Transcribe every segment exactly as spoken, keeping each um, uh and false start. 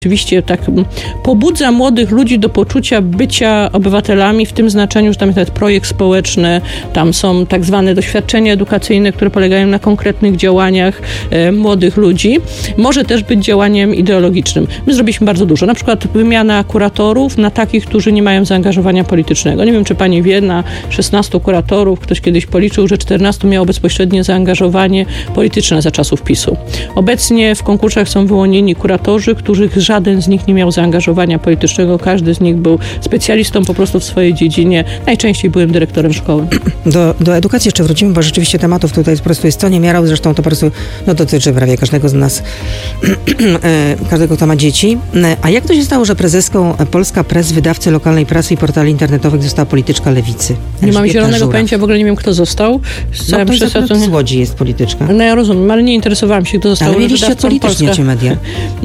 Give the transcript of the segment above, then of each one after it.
Oczywiście tak pobudza młodych ludzi do poczucia bycia obywatelami w tym znaczeniu, że tam jest nawet projekt społeczny, tam są tak zwane doświadczenia edukacyjne, które polegają na konkretnych działaniach e, młodych ludzi. Może też być działaniem ideologicznym. My zrobiliśmy bardzo dużo. Na przykład wymiana kuratorów na takich, którzy nie mają zaangażowania politycznego. Nie wiem, czy pani wie, na szesnastu kuratorów ktoś kiedyś policzył, że czternastu miało bezpośrednie zaangażowanie polityczne za czasów PiSu. Obecnie w konkursach są wyłonieni kuratorzy, których żaden z nich nie miał zaangażowania politycznego. Każdy z nich był specjalistą po prostu w swojej dziedzinie. Najczęściej byłem dyrektorem szkoły. Do, do edukacji jeszcze wrócimy, bo rzeczywiście tematów tutaj po prostu jest co niemiara. Zresztą to po prostu no, dotyczy prawie każdego z nas, każdego, kto ma dzieci. A jak to się stało, że prezeską Polska Press, wydawcy lokalnej prasy i portali internetowych została polityczka Lewicy? Nie mam zielonego pojęcia, w ogóle nie wiem, kto został. Z no to jest z Łodzi jest polityczka. No ja rozumiem, ale nie interesowałam się, kto został. Ale mieliście odpolityczniać media.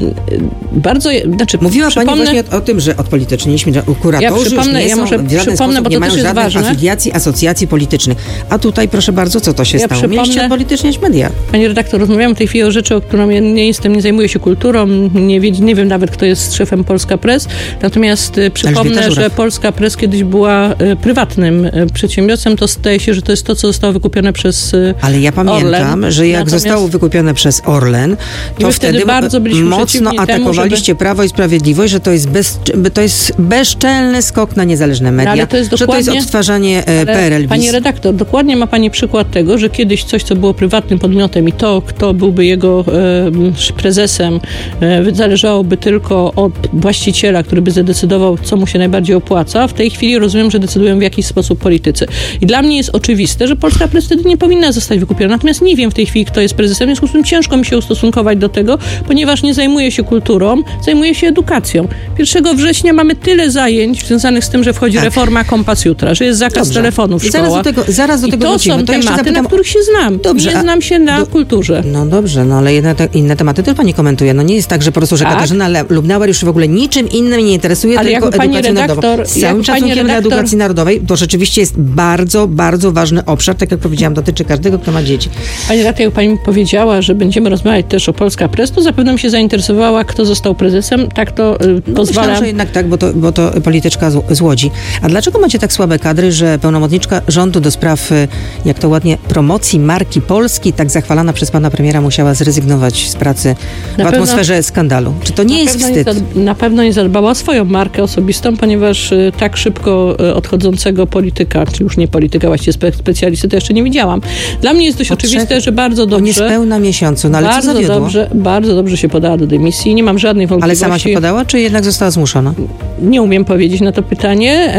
Bardzo, znaczy, Mówiła przypomnę, pani właśnie o, o tym, że odpolityczniliśmy, kuratorzy ja przypomnę, nie ja są, może w żaden przypomnę, bo nie to mają też jest żadnych ważne. afiliacji, asocjacji politycznych. A tutaj, proszę bardzo, co to się ja stało? Mieliście odpolityczniać media. Pani redaktor, rozmawiamy w tej chwili o rzeczy, o którą ja nie jestem, nie zajmuję się kulturą, nie, wie, nie wiem nawet, kto jest szefem Polska Press, natomiast y, przypomnę, że Polska Press kiedyś była y, prywatnym y, przedsiębiorstwem, to zdaje się, że to jest to, co zostało wykupione przez y, Ale ja pamiętam, Orlen. że jak Natomiast zostało wykupione przez Orlen, to wtedy, wtedy bardzo byliśmy mocno atakowaliście temu, żeby... Prawo i Sprawiedliwość, że to jest, bez, to jest bezczelny skok na niezależne media, no, ale to jest dokładnie, że to jest odtwarzanie e, P R L. Pani redaktor, dokładnie ma pani przykład tego, że kiedyś coś, co było prywatnym podmiotem i to, kto byłby jego e, prezesem, e, zależałoby tylko od właściciela, który by zadecydował, co mu się najbardziej opłaca. W tej chwili rozumiem, że decydują w jakiś sposób politycy. I dla mnie jest oczywiste, że Polska Press wtedy nie powinna zostać wykupiona. Natomiast nie wiem w tej chwili, kto jest prezesem, w związku z tym ciężko mi się ustosunkować do tego, ponieważ nie zajmuję się kulturą, zajmuję się edukacją. pierwszego września mamy tyle zajęć związanych z tym, że wchodzi tak. reforma Kompas Jutra, że jest zakaz Dobrze. telefonów w szkołach. Zaraz do tego, zaraz do I tego to wrócimy. są to tematy, zapytam... na których się znam. Dobrze, nie znam się na do... kulturze. No dobrze, no ale inne, te, inne tematy też pani komentuje. No nie jest tak, że po prostu, że tak? Katarzyna Lubnauer już w ogóle niczym innym nie interesuje, ale tylko edukacją redaktor, narodową. Z całym szacunkiem redaktor... dla edukacji narodowej, to rzeczywiście jest bardzo, bardzo ważny obszar. Tak jak powiedziałam, dotyczy każdego, kto ma dzieci. Pani redaktor, jak pani powiedziała, że będziemy rozmawiać też o Polska Press, to zapewne mi się zainteresowała, kto został prezesem. Tak to y, no, pozwala... Myślałam, że jednak tak, bo to, bo to polityczka z, z Łodzi. A dlaczego macie tak słabe kadry, że pełnomocniczka rządu do spraw, jak to ładnie, promocji marki Polski, tak zachwalana przez pana premiera, musiała zrezygnować z pracy w na atmosferze pewno, skandalu? Czy to nie jest wstyd? Nie, na pewno nie zadbała o swoją markę osobistą, ponieważ y, tak szybko y, odchodzącego polityka, czy już nie polityka, właściwie spe, specjalisty, to jeszcze nie widziałam. Dla mnie jest dość Potrzeb... oczywiste, że bardzo dobrze... O niespełna miesiącu, no ale bardzo co zawiodło? Dobrze, bardzo dobrze się podała do dymisji. Nie mam żadnej wątpliwości. Ale sama się podała, czy jednak została zmuszona? Nie umiem powiedzieć na to pytanie.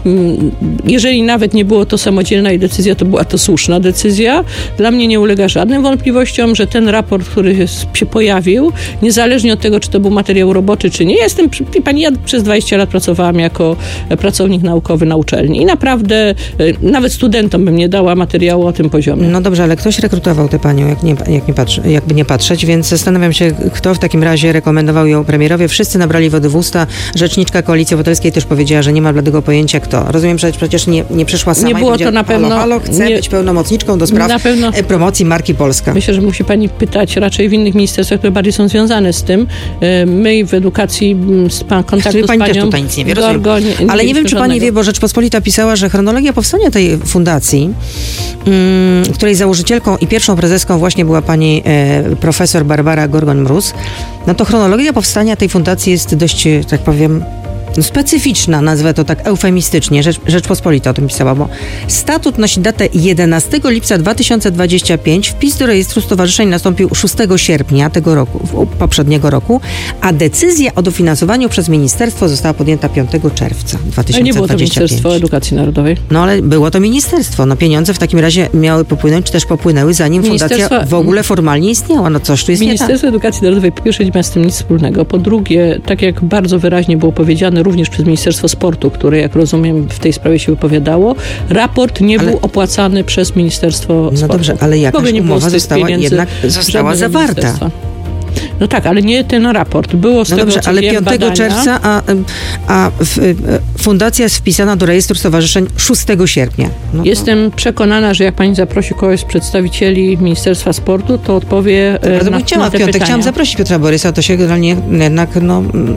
Jeżeli nawet nie było to samodzielna jej decyzja, to była to słuszna decyzja. Dla mnie nie ulega żadnym wątpliwościom, że ten raport, który się pojawił, niezależnie od tego, czy to był materiał roboczy, czy nie, jestem, pani, ja przez dwadzieścia lat pracowałam jako pracownik naukowy na uczelni i naprawdę nawet studentom bym nie dała materiału o tym poziomie. No dobrze, ale ktoś rekrutował tę panią, jak nie, jak nie patrzy, jakby nie patrzeć, więc zastanawiam się, kto w takim razie rekomendował ją premierowie. Wszyscy nabrali wody w usta. Rzeczniczka Koalicji Obywatelskiej też powiedziała, że nie ma bladego pojęcia kto. Rozumiem, że przecież nie, nie przyszła sama nie było i to na pewno. Halo, halo, chcę nie, być pełnomocniczką do spraw na pewno, promocji marki Polska. Myślę, że musi pani pytać raczej w innych ministerstwach, które bardziej są związane z tym. My w edukacji z pan, kontaktu pani z panią... też tutaj nic nie wie, Gorgo, nie, nie Ale nie wiem, czy pani żadnego. wie, bo Rzeczpospolita pisała, że chronologia powstania tej fundacji, um, której założycielką i pierwszą prezeską właśnie była pani e, profesor Barbara Gorgon-Mróz, no to chronologia powstania tej fundacji jest dość, tak powiem, specyficzna, nazwę to tak eufemistycznie, Rzecz, Rzeczpospolita o tym pisała, bo statut nosi datę jedenastego lipca dwa tysiące dwudziestego piątego, wpis do rejestru stowarzyszeń nastąpił szóstego sierpnia tego roku, poprzedniego roku, a decyzja o dofinansowaniu przez ministerstwo została podjęta piątego czerwca dwa tysiące dwudziestego piątego. A nie było to Ministerstwo Edukacji Narodowej? No ale było to ministerstwo, no pieniądze w takim razie miały popłynąć, czy też popłynęły, zanim fundacja w ogóle formalnie istniała, no coś tu jest Ministerstwo nie tak. Edukacji Narodowej po pierwsze nie ma z tym nic wspólnego, po drugie, tak jak bardzo wyraźnie było powiedziane również przez Ministerstwo Sportu, które, jak rozumiem, w tej sprawie się wypowiadało, raport nie ale... był opłacany przez Ministerstwo no Sportu. No dobrze, ale jakaś umowa została jednak została zawarta. No tak, ale nie ten raport. Było z no tego, dobrze, co ale wiem, piątego badania. czerwca, a, a w, fundacja jest wpisana do rejestru stowarzyszeń szóstego sierpnia. No Jestem to... przekonana, że jak pani zaprosi kogoś z przedstawicieli Ministerstwa Sportu, to odpowie to na, chciałam na te w piątek pytania. Chciałam zaprosić Piotra Borysa, to się generalnie jednak no,